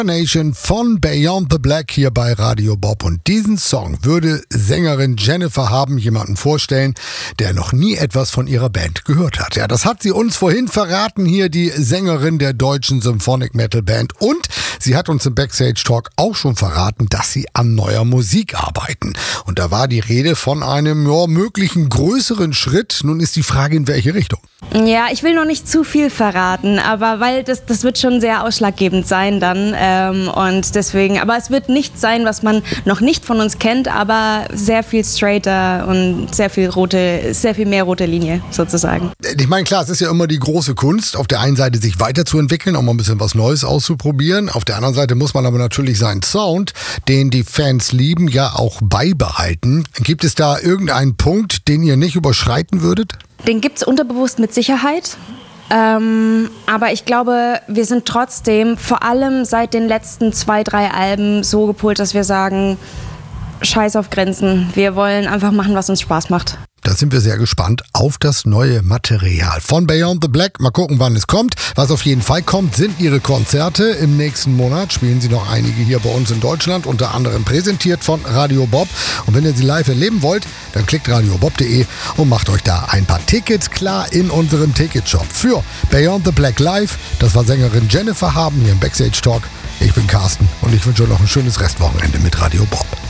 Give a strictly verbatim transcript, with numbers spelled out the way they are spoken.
Nation von Beyond the Black hier bei Radio Bob. Und diesen Song würde Sängerin Jennifer Haben jemanden vorstellen, der noch nie etwas von ihrer Band gehört hat. Ja, das hat sie uns vorhin verraten, hier die Sängerin der deutschen Symphonic Metal Band. Und sie hat uns im Backstage Talk auch schon verraten, dass sie an neuer Musik arbeiten. Und da war die Rede von einem ja, möglichen größeren Schritt. Nun ist die Frage, in welche Richtung? Ja, ich will noch nicht zu viel verraten, aber weil das, das wird schon sehr ausschlaggebend sein dann. Ähm, und deswegen, aber es wird nichts sein, was man noch nicht von uns kennt, aber sehr viel straighter und sehr viel rote, sehr viel mehr rote Linie sozusagen. Ich meine, klar, es ist ja immer die große Kunst, auf der einen Seite sich weiterzuentwickeln, auch mal ein bisschen was Neues auszuprobieren. Auf der anderen Seite muss man aber natürlich seinen Sound, den die Fans lieben, ja auch beibehalten. Gibt es da irgendeinen Punkt, den ihr nicht überschreiten würdet? Den gibt's unterbewusst mit Sicherheit. Ähm, aber ich glaube, wir sind trotzdem, vor allem seit den letzten zwei, drei Alben, so gepolt, dass wir sagen, scheiß auf Grenzen. Wir wollen einfach machen, was uns Spaß macht. Da sind wir sehr gespannt auf das neue Material von Beyond the Black. Mal gucken, wann es kommt. Was auf jeden Fall kommt, sind ihre Konzerte. Im nächsten Monat spielen sie noch einige hier bei uns in Deutschland, unter anderem präsentiert von Radio Bob. Und wenn ihr sie live erleben wollt, dann klickt radiobob punkt de und macht euch da ein paar Tickets klar in unserem Ticketshop für Beyond the Black Live. Das war Sängerin Jennifer Haben hier im Backstage Talk. Ich bin Carsten und ich wünsche euch noch ein schönes Restwochenende mit Radio Bob.